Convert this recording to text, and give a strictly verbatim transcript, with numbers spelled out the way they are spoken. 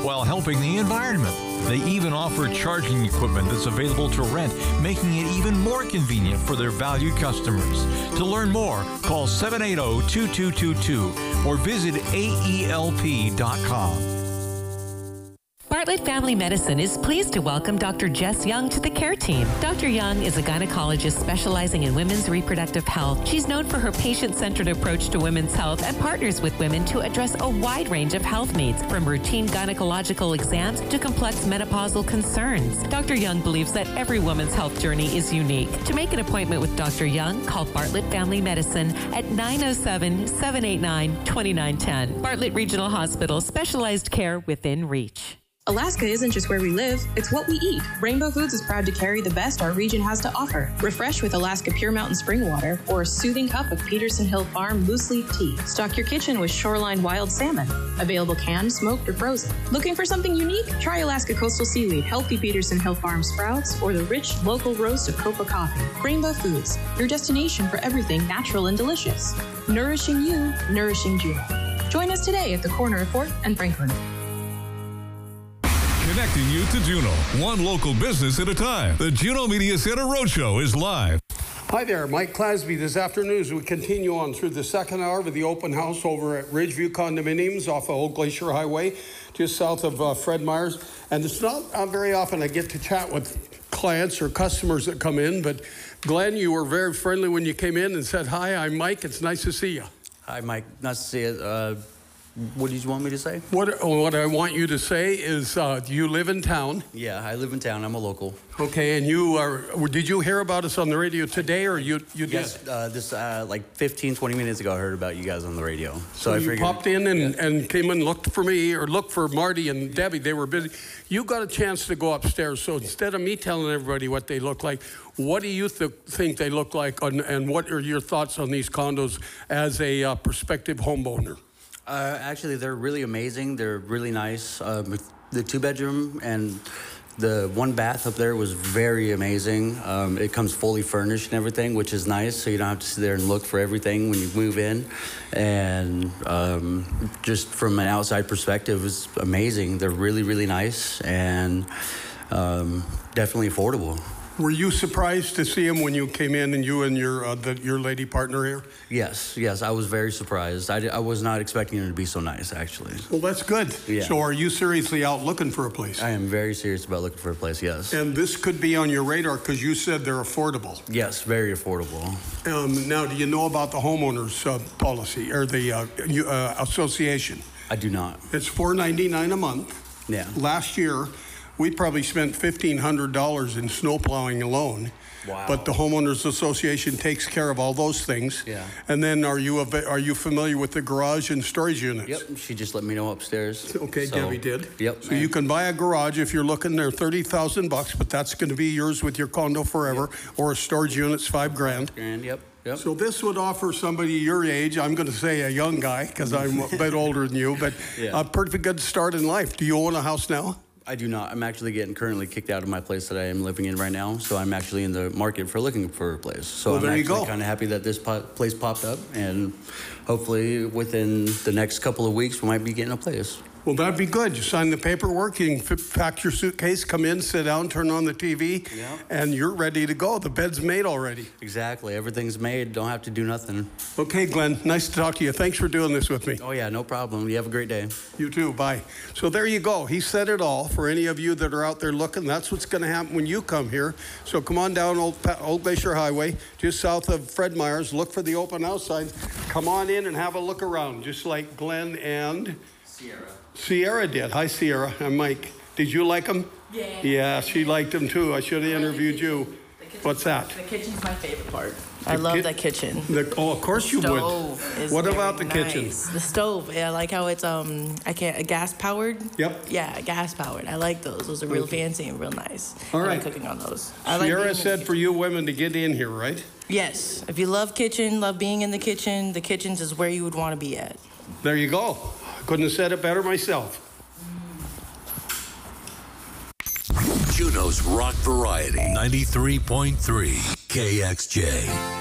while helping the environment. They even offer charging equipment that's available to rent, making it even more convenient for their valued customers. To learn more, call seven eight zero, two two two two or visit A E L P dot com. Bartlett Family Medicine is pleased to welcome Doctor Jess Young to the care team. Doctor Young is a gynecologist specializing in women's reproductive health. She's known for her patient-centered approach to women's health and partners with women to address a wide range of health needs, from routine gynecological exams to complex menopausal concerns. Doctor Young believes that every woman's health journey is unique. To make an appointment with Doctor Young, call Bartlett Family Medicine at nine oh seven, seven eight nine, two nine one zero. Bartlett Regional Hospital, specialized care within reach. Alaska isn't just where we live, it's what we eat. Rainbow Foods is proud to carry the best our region has to offer. Refresh with Alaska Pure Mountain Spring Water or a soothing cup of Peterson Hill Farm loose leaf tea. Stock your kitchen with Shoreline Wild Salmon. Available canned, smoked, or frozen. Looking for something unique? Try Alaska Coastal Seaweed, healthy Peterson Hill Farm sprouts, or the rich local roast of Copa Coffee. Rainbow Foods, your destination for everything natural and delicious. Nourishing you, nourishing Juneau. Join us today at the corner of fourth and Franklin. Connecting you to Juneau, one local business at a time. The Juneau Media Center Roadshow is live. Hi there, Mike Clasby. This afternoon, as we continue on through the second hour of the open house over at Ridgeview Condominiums off of Old Glacier Highway, just south of uh, Fred Meyer's. And it's not uh, very often I get to chat with clients or customers that come in, but Glenn, you were very friendly when you came in and said, hi, I'm Mike. It's nice to see you. Hi, Mike. Nice to see you. Uh, What did you want me to say? What What I want you to say is, uh, do you live in town? Yeah, I live in town. I'm a local. Okay, and you are. Did you hear about us on the radio today, or you you yes, did? Uh, this uh, like fifteen, twenty minutes ago, I heard about you guys on the radio. So, so I you figured, popped in and, yeah. and came and looked for me, or looked for Marty and Debbie. They were busy. You got a chance to go upstairs. So instead of me telling everybody what they look like, what do you th- think they look like, on, and what are your thoughts on these condos as a uh, prospective homeowner? Uh, actually, they're really amazing. They're really nice. Um, the two bedroom and the one bath up there was very amazing. Um, it comes fully furnished and everything, which is nice. So you don't have to sit there and look for everything when you move in. And um, just from an outside perspective, it's amazing. They're really, really nice and um, definitely affordable. Were you surprised to see him when you came in, and you and your uh, the, your lady partner here? Yes, yes, I was very surprised. I, I was not expecting it to be so nice, actually. Well, that's good. Yeah. So are you seriously out looking for a place? I am very serious about looking for a place, yes. And this could be on your radar because you said they're affordable. Yes, very affordable. Um, now, do you know about the homeowners uh, policy or the uh, you, uh, association? I do not. It's four ninety-nine a month. Yeah. Last year, we probably spent fifteen hundred dollars in snow plowing alone. Wow. But the homeowners association takes care of all those things. Yeah. And then are you av- are you familiar with the garage and storage units? Yep. She just let me know upstairs. Okay, so, Debbie did. Yep. So you can buy a garage if you're looking. They're thirty thousand bucks, but that's going to be yours with your condo forever. Yep. Or a storage unit's five grand. Grand. Yep. Yep. So this would offer somebody your age, I'm going to say a young guy because I'm a bit older than you, but Yeah. a pretty good start in life. Do you own a house now? I do not. I'm actually getting currently kicked out of my place that I am living in right now. So I'm actually in the market for looking for a place. So Well, I'm there you actually go. kind of happy that this po- place popped up, and hopefully within the next couple of weeks we might be getting a place. Well, that'd be good. You sign the paperwork, you can f- pack your suitcase, come in, sit down, turn on the T V, Yeah. and you're ready to go. The bed's made already. Exactly. Everything's made. Don't have to do nothing. Okay, Glenn, nice to talk to you. Thanks for doing this with me. Oh, yeah, no problem. You have a great day. You too. Bye. So there you go. He said it all. For any of you that are out there looking, that's what's going to happen when you come here. So come on down Old, pa- Old Glacier Highway, just south of Fred Meyer's. Look for the open house signs. Come on in and have a look around, just like Glenn and Sierra. Sierra did. Hi, Sierra. I'm Mike. Did you like them? Yeah. Yeah, she liked them too. I should have interviewed you. What's that? The kitchen's my favorite part. I The love ki- that kitchen. The, oh, of course you Stove would. is What very about the nice. kitchen? The stove. Yeah, I like how it's um I can't gas powered. Yep. Yeah, gas powered. I like those. Those are real fancy and real nice. All I right. like cooking on those. I like Sierra being in said the for you women to get in here, right? Yes. If you love kitchen, love being in the kitchen, the kitchens is where you would want to be at. There you go. Couldn't have said it better myself. Juneau's Rock Variety, ninety-three point three K X J.